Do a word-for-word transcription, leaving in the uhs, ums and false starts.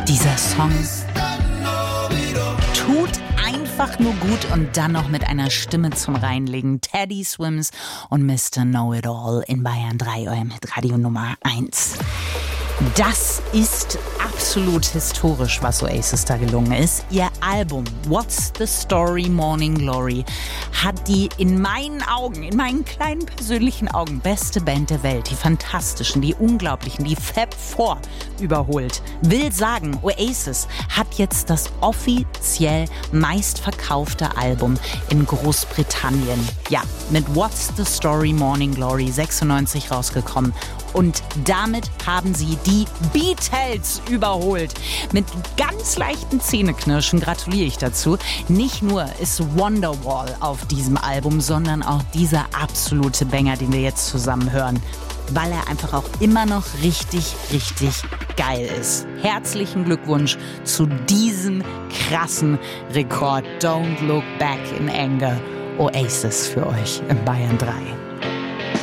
Dieser Song tut einfach nur gut und dann noch mit einer Stimme zum Reinlegen. Teddy Swims und Mister Know-It-All in Bayern drei, eurem Radio Nummer eins. Das ist absolut historisch, was Oasis da gelungen ist. Ihr Album What's the Story Morning Glory hat die in meinen Augen, in meinen kleinen persönlichen Augen, beste Band der Welt, die fantastischen, die unglaublichen, die Fab Four überholt. Will sagen, Oasis hat jetzt das offiziell meistverkaufte Album in Großbritannien. Ja, mit What's the Story Morning Glory sechsundneunzig rausgekommen. Und damit haben sie die Beatles überholt. Mit ganz leichten Zähneknirschen gratuliere ich dazu. Nicht nur ist Wonderwall auf diesem Album, sondern auch dieser absolute Banger, den wir jetzt zusammen hören. Weil er einfach auch immer noch richtig, richtig geil ist. Herzlichen Glückwunsch zu diesem krassen Rekord. Don't Look Back in Anger. Oasis für euch in Bayern drei.